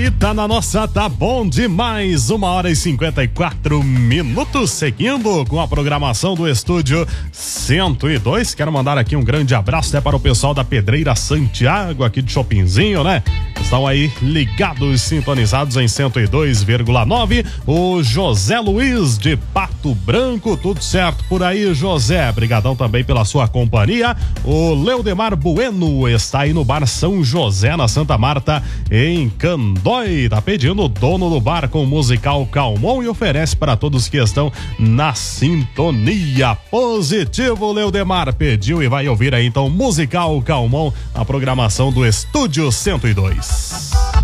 E tá na nossa, tá bom demais, 1h54, seguindo com a programação do Estúdio 102. Quero mandar aqui um grande abraço até para o pessoal da Pedreira Santiago, aqui de Chopinzinho, né? Estão aí ligados, sintonizados em 102,9. O José Luiz de Pato Branco, tudo certo por aí, José? Brigadão também pela sua companhia. O Leudemar Bueno está aí no Bar São José, na Santa Marta, em Candói. Tá pedindo o dono do bar com o musical Calmon e oferece para todos que estão na sintonia. Positivo, Leudemar pediu e vai ouvir aí então musical Calmon, a programação do Estúdio 102.